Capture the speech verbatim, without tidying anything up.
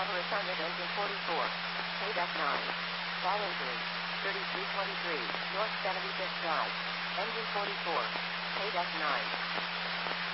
cover assignment engine forty-four. Payback nine. Fall injury. thirty-three twenty-three, North seventy-fifth Drive. Engine forty-four. Payback nine.